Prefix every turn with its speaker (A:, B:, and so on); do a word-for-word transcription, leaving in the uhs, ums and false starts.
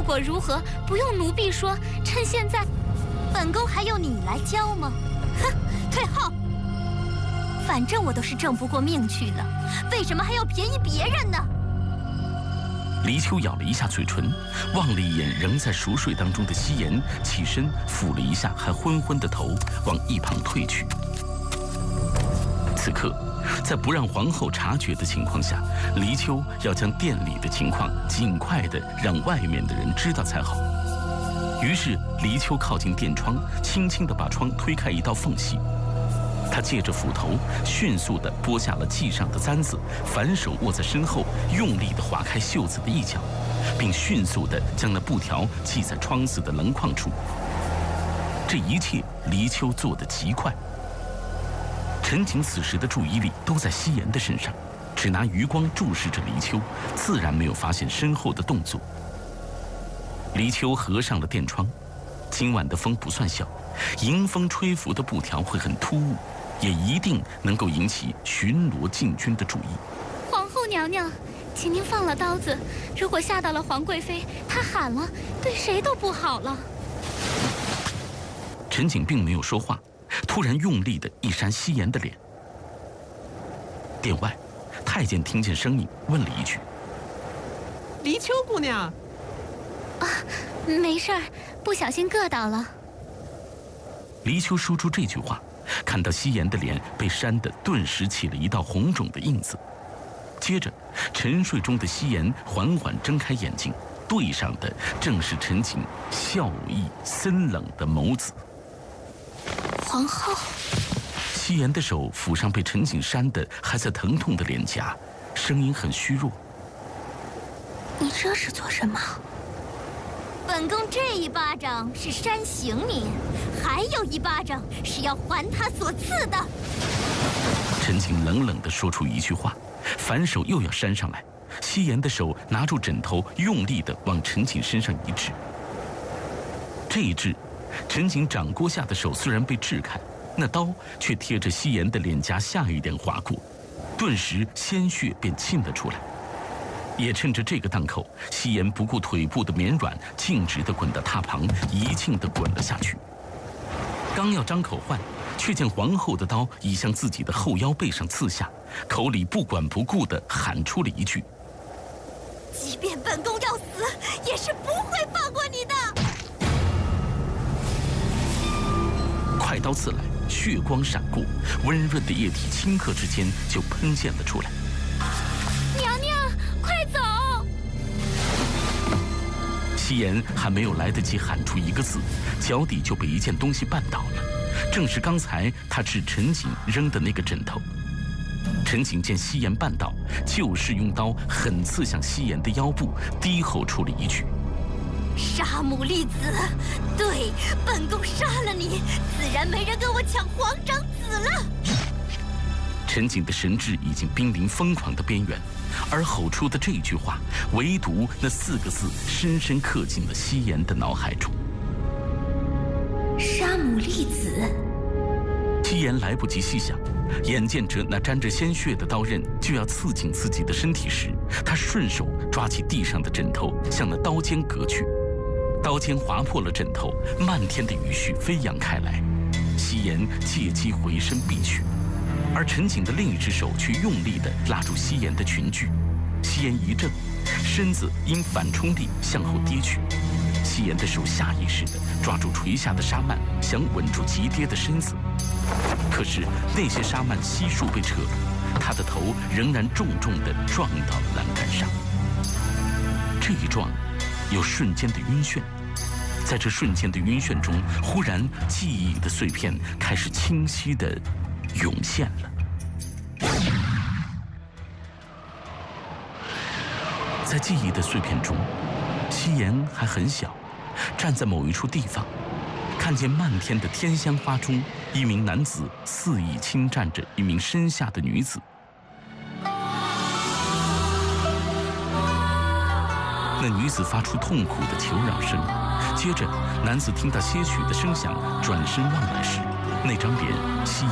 A: 果如何，不用奴婢说，趁现在，
B: 本宫还用你来教吗？哼，退后！反正我都是挣不过命去了，为什么还要便宜别人呢？
C: 黎秋咬了一下嘴唇，望了一眼仍在熟睡当中的夕颜，起身抚了一下还昏昏的头，往一旁退去。此刻，在不让皇后察觉的情况下，黎秋要将店里的情况尽快的让外面的人知道才好。于是，黎秋靠近店窗，轻轻地把窗推开一道缝隙。他借着斧头，迅速地剥下了系上的簪子，反手握在身后，用力地划开袖子的一角，并迅速地将那布条系在窗子的棱框处。这一切，黎秋做得极快。陈景此时的注意力都在夕颜的身上，只拿余光注视着黎秋，自然没有发现身后的动作。黎秋合上了店窗，今晚的风不算小，迎风吹拂的布条会很突兀，也一定能够引起巡逻禁军的注意。
A: 皇后娘娘，请您放了刀子，如果吓到了皇贵妃，她喊了，对谁都不好了。
C: 陈景并没有说话，突然用力地一扇夕颜的脸。殿外，太监听见声音，问了一句：“
D: 黎秋姑娘。”
A: 啊，没事儿，不小心硌到了。
C: 黎秋说出这句话，看到夕颜的脸被扇得顿时起了一道红肿的印子。接着，沉睡中的夕颜缓缓睁开眼睛，对上的正是陈景笑意森冷的眸子。
A: 皇后。
C: 夕颜的手抚上被陈景扇得还在疼痛的脸颊，声音很虚弱：“
A: 你这是做什么？”
B: 本宫这一巴掌是扇醒你，还有一巴掌是要还他所赐的。
C: 陈景冷冷地说出一句话，反手又要扇上来。夕颜的手拿住枕头，用力地往陈景身上一掷。这一掷，陈景掌掴下的手虽然被掷开，那刀却贴着夕颜的脸颊下一点划过，顿时鲜血便沁了出来。也趁着这个档口，夕颜不顾腿部的绵软，径直地滚到榻旁，一劲地滚了下去。刚要张口唤，却见皇后的刀已向自己的后腰背上刺下，口里不管不顾地喊出了一句：“
B: 即便本宫要死，也是不会放过你的。”
C: 快刀刺来，血光闪过，温润的液体顷刻之间就喷溅了出来。
A: 娘娘，快走！
C: 夕颜还没有来得及喊出一个字，脚底就被一件东西绊倒了，正是刚才他掷陈景扔的那个枕头。陈景见夕颜绊倒，就是用刀狠刺向夕颜的腰部，低吼出了一句：“
B: 杀母立子！对，本宫杀了你，自然没人跟我抢皇长子了。”
C: 陈景的神智已经濒临疯狂的边缘，而吼出的这句话，唯独那四个字深深刻进了夕颜的脑海中。
B: 杀母立子。
C: 夕颜来不及细想，眼见着那沾着鲜血的刀刃就要刺进自己的身体时，他顺手抓起地上的枕头，向那刀尖割去。刀尖划破了枕头，漫天的雨絮飞扬开来。夕颜借机回身避去，而陈景的另一只手却用力地拉住夕颜的裙裾。夕颜一怔，身子因反冲力向后跌去。夕颜的手下意识地抓住垂下的纱幔，想稳住急跌的身子。可是那些纱幔悉数被扯了，他的头仍然重重地撞到了栏杆上。这一撞，有瞬间的晕眩。在这瞬间的晕眩中，忽然记忆的碎片开始清晰地涌现了。在记忆的碎片中，夕颜还很小，站在某一处地方，看见漫天的天香花中，一名男子肆意侵占着一名身下的女子。那女子发出痛苦的求饶声，接着男子听到些许的声响，转身望来时，那张脸夕